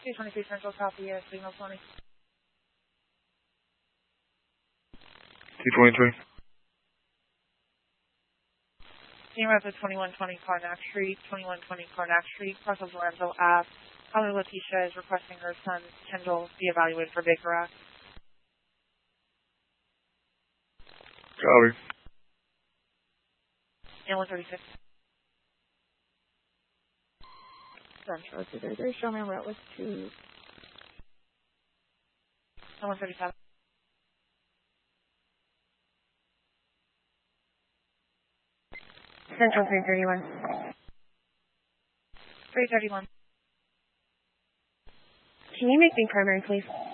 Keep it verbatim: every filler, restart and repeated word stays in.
two twenty-three Central copy, uh, signal twenty. two twenty-three. Team Rapid twenty-one twenty Carnac Street, twenty-one twenty Carnac Street, Parcels Lorenzo Ave. Caller Leticia is requesting her son Kendall be evaluated for Baker Act. Copy. And one thirty-six. Central two thirty-three, show me a route with two. And one thirty-seven. Central three thirty-one. three thirty-one. Can you make me primary, please?